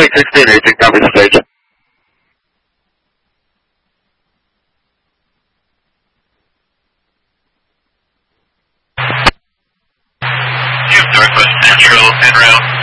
1618, copy the stage. You have Northwest Central en route.